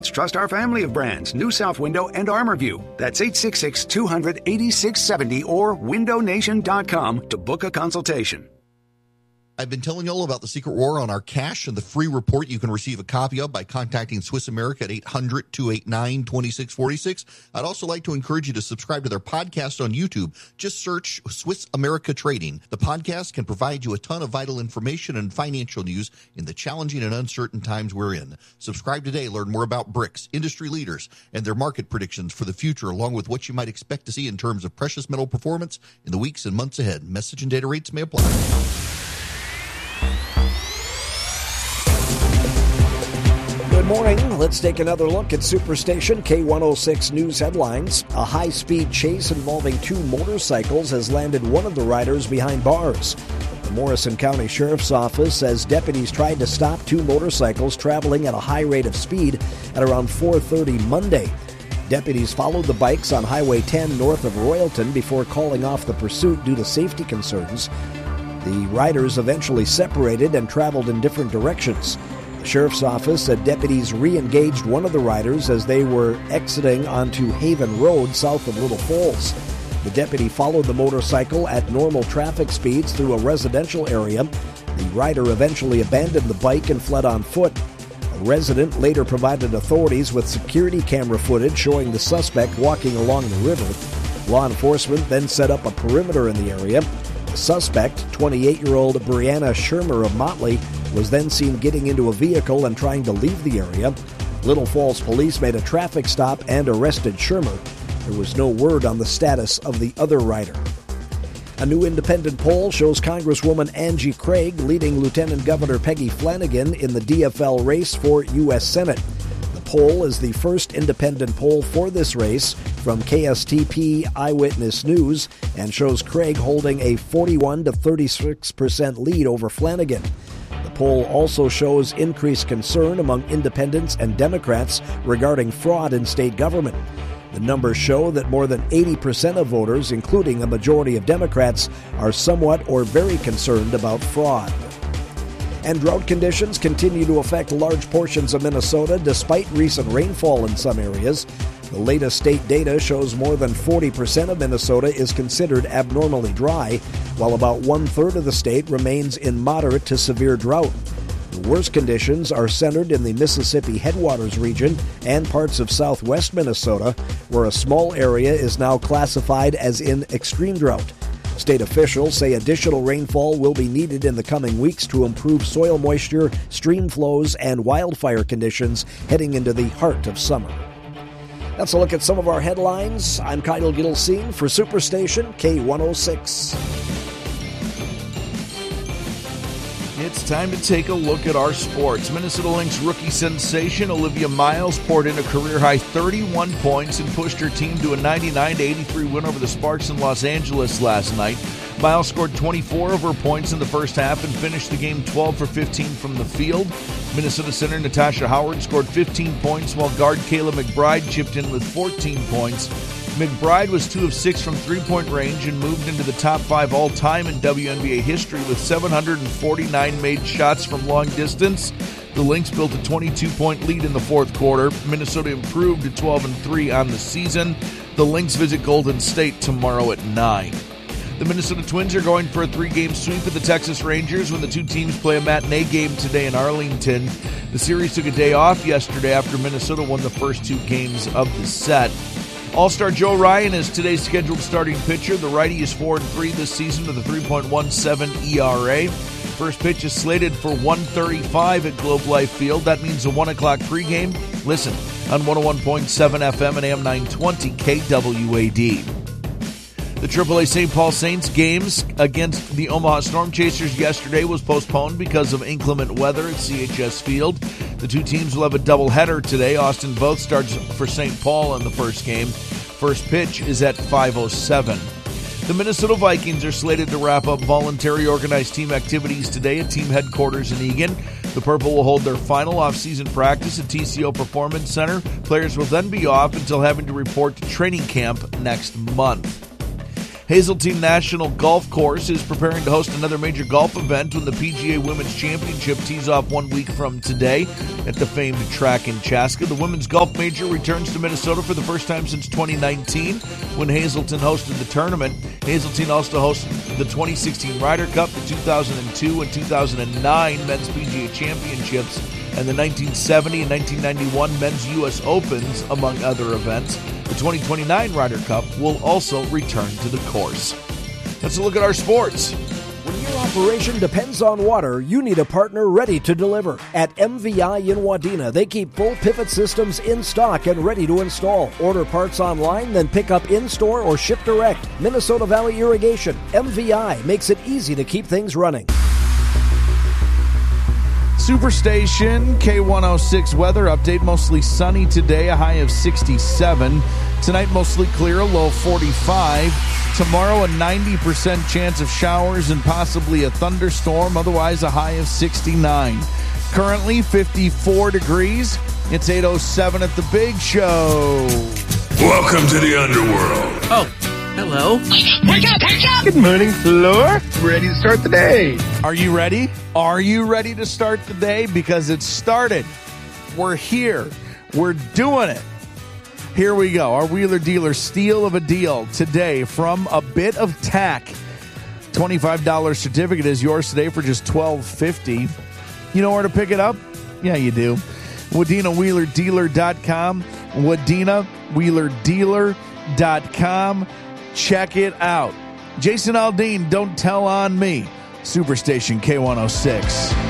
Trust our family of brands, New South Window and ArmorView. That's 866-200-8670 or windownation.com to book a consultation. I've been telling you all about the secret war on our cash and the free report you can receive a copy of by contacting Swiss America at 800-289-2646. I'd also like to encourage you to subscribe to their podcast on YouTube. Just search Swiss America Trading. The podcast can provide you a ton of vital information and financial news in the challenging and uncertain times we're in. Subscribe today. Learn more about BRICS, industry leaders, and their market predictions for the future, along with what you might expect to see in terms of precious metal performance in the weeks and months ahead. Message and data rates may apply. Good morning. Let's take another look at Superstation K106 News headlines. A high-speed chase involving two motorcycles has landed one of the riders behind bars. The Morrison County Sheriff's Office says deputies tried to stop two motorcycles traveling at a high rate of speed at around 4:30 Monday. Deputies followed the bikes on Highway 10 north of Royalton before calling off the pursuit due to safety concerns. The riders eventually separated and traveled in different directions. The Sheriff's Office said deputies re-engaged one of the riders as they were exiting onto Haven Road south of Little Falls. The deputy followed the motorcycle at normal traffic speeds through a residential area. The rider eventually abandoned the bike and fled on foot. A resident later provided authorities with security camera footage showing the suspect walking along the river. Law enforcement then set up a perimeter in the area. The suspect, 28-year-old Brianna Shermer of Motley, was then seen getting into a vehicle and trying to leave the area. Little Falls police made a traffic stop and arrested Shermer. There was no word on the status of the other rider. A new independent poll shows Congresswoman Angie Craig leading Lieutenant Governor Peggy Flanagan in the DFL race for U.S. Senate. The poll is the first independent poll for this race from KSTP Eyewitness News and shows Craig holding a 41 to 36% lead over Flanagan. The poll also shows increased concern among independents and Democrats regarding fraud in state government. The numbers show that more than 80% of voters, including a majority of Democrats, are somewhat or very concerned about fraud. And drought conditions continue to affect large portions of Minnesota despite recent rainfall in some areas. The latest state data shows more than 40% of Minnesota is considered abnormally dry, while about one-third of the state remains in moderate to severe drought. The worst conditions are centered in the Mississippi Headwaters region and parts of southwest Minnesota, where a small area is now classified as in extreme drought. State officials say additional rainfall will be needed in the coming weeks to improve soil moisture, stream flows, and wildfire conditions heading into the heart of summer. That's a look at some of our headlines. I'm Kyle Gilsine for Superstation K106. It's time to take a look at our sports. Minnesota Lynx rookie sensation Olivia Miles poured in a career-high 31 points and pushed her team to a 99-83 win over the Sparks in Los Angeles last night. Miles scored 24 of her points in the first half and finished the game 12 for 15 from the field. Minnesota center Natasha Howard scored 15 points, while guard Kayla McBride chipped in with 14 points. McBride was 2 of 6 from three-point range and moved into the top 5 all-time in WNBA history with 749 made shots from long distance. The Lynx built a 22-point lead in the fourth quarter. Minnesota improved to 12-3 on the season. The Lynx visit Golden State tomorrow at 9. The Minnesota Twins are going for a 3-game sweep of the Texas Rangers when the two teams play a matinee game today in Arlington. The series took a day off yesterday after Minnesota won the first 2 games of the set. All-star Joe Ryan is today's scheduled starting pitcher. The righty is 4-3 this season with a 3.17 ERA. First pitch is slated for 1:35 at Globe Life Field. That means a 1 o'clock pregame. Listen on 101.7 FM and AM 920 KWAD. The AAA St. Paul Saints games against the Omaha Storm Chasers yesterday was postponed because of inclement weather at CHS Field. The two teams will have a doubleheader today. Austin Voth starts for St. Paul in the first game. First pitch is at 5:07. The Minnesota Vikings are slated to wrap up voluntary organized team activities today at team headquarters in Eagan. The Purple will hold their final off-season practice at TCO Performance Center. Players will then be off until having to report to training camp next month. Hazeltine National Golf Course is preparing to host another major golf event when the PGA Women's Championship tees off 1 week from today at the famed track in Chaska. The Women's Golf Major returns to Minnesota for the first time since 2019 when Hazeltine hosted the tournament. Hazeltine also hosted the 2016 Ryder Cup, the 2002 and 2009 Men's PGA Championships, and the 1970 and 1991 Men's U.S. Opens, among other events. The 2029 Ryder Cup will also return to the course. Let's look at our sports. When your operation depends on water, you need a partner ready to deliver. At MVI in Wadena, they keep full pivot systems in stock and ready to install. Order parts online, then pick up in-store or ship direct. Minnesota Valley Irrigation. MVI makes it easy to keep things running. Superstation K106 weather update. Mostly sunny today, a high of 67. Tonight, mostly clear, a low of 45. Tomorrow, a 90% chance of showers and possibly a thunderstorm. Otherwise, a high of 69. Currently, 54 degrees. It's 8:07 at the Big Show. Welcome to the underworld. Oh, hello. Wake up, wake up! Good morning, Floor. Ready to start the day. Are you ready? Are you ready to start the day? Because it started. We're here. We're doing it. Here we go. Our Wheeler Dealer steal of a deal today from A Bit of Tack. $25 certificate is yours today for just $12.50. You know where to pick it up? Yeah, you do. WadenaWheelerDealer.com. WadenaWheelerDealer.com. Check it out. Jason Aldean, Don't Tell on Me. Superstation K106.